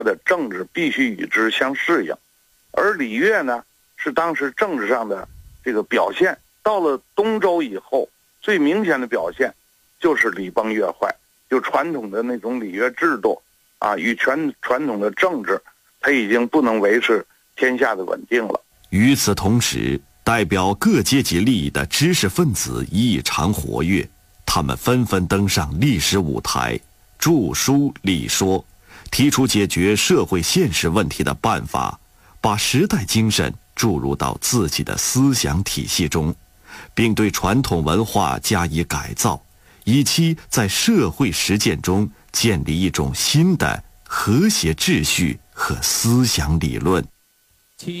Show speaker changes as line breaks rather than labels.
的政治必须与之相适应，而礼乐呢是当时政治上的这个表现。到了东周以后，最明显的表现就是礼崩乐坏，就传统的那种礼乐制度啊，与传统的政治，它已经不能维持天下的稳定了。
与此同时，代表各阶级利益的知识分子异常活跃，他们纷纷登上历史舞台，著书立说，提出解决社会现实问题的办法，把时代精神注入到自己的思想体系中，并对传统文化加以改造，以期在社会实践中建立一种新的和谐秩序和思想理论。